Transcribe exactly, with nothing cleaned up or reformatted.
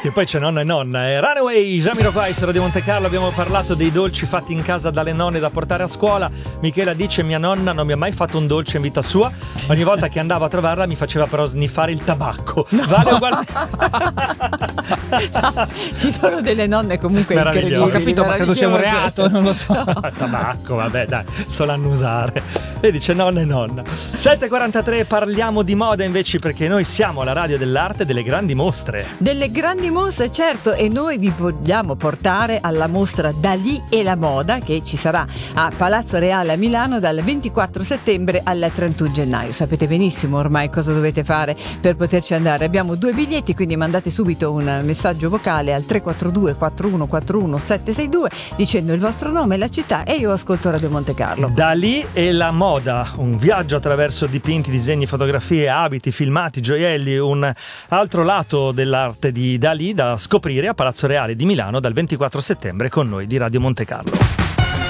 Che poi c'è nonna e nonna, eh. Runaway, Jamiroquai su Radio Monte Carlo. Abbiamo parlato dei dolci fatti in casa dalle nonne da portare a scuola. Michela dice: mia nonna non mi ha mai fatto un dolce in vita sua. Ogni volta che andavo a trovarla mi faceva però sniffare il tabacco. No. Vale uguale. Ci sono delle nonne comunque incredibili. Ho capito, ma credo sia un reato, non lo so. Il tabacco, vabbè, dai, solo annusare. E dice nonna e nonna. sette e quarantatré, parliamo di moda invece, perché noi siamo la radio dell'arte delle grandi mostre. Delle grandi mostre, certo, e noi vi vogliamo portare alla mostra Dalì e la moda, che ci sarà a Palazzo Reale a Milano dal ventiquattro settembre al trentuno gennaio. Sapete benissimo ormai cosa dovete fare per poterci andare. Abbiamo due biglietti, quindi mandate subito un messaggio vocale al tre quattro due quattro uno quattro uno sette sei due dicendo il vostro nome e la città, e io ascolto Radio Monte Carlo. Dalì e la moda, un viaggio attraverso dipinti, disegni, fotografie, abiti, filmati, gioielli, un altro lato dell'arte di Dalì da scoprire a Palazzo Reale di Milano dal ventiquattro settembre con noi di Radio Monte Carlo.